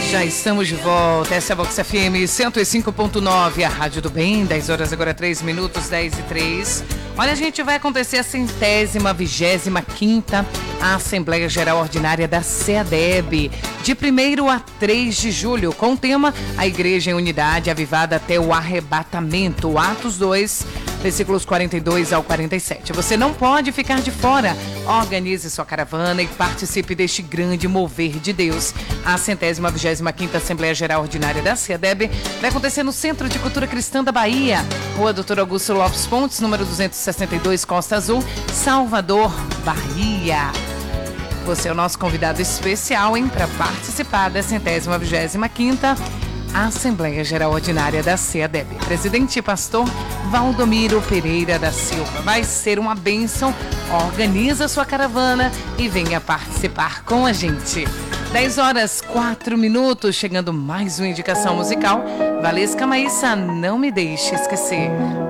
Já estamos de volta, essa é a Vox FM 105.9, a Rádio do Bem, 10 horas agora 3 minutos, 10:03. Olha, a gente vai acontecer a 125ª Assembleia Geral Ordinária da SEADEB, de 1º a 3 de julho, com o tema A Igreja em Unidade, Avivada até o Arrebatamento, Atos 2, versículos 42 ao 47. Você não pode ficar de fora. Organize sua caravana e participe deste grande mover de Deus. A 125ª Assembleia Geral Ordinária da SEADEB vai acontecer no Centro de Cultura Cristã da Bahia, Rua Dr. Augusto Lopes Pontes, número 262, Costa Azul, Salvador, Bahia. Você é o nosso convidado especial, para participar da 125ª Assembleia Geral Ordinária da SEADEB. Presidente e pastor Valdomiro Pereira da Silva. Vai ser uma bênção. Organiza sua caravana e venha participar com a gente. 10 horas 4 minutos, chegando mais uma indicação musical. Valesca Maíssa, Não Me Deixe Esquecer.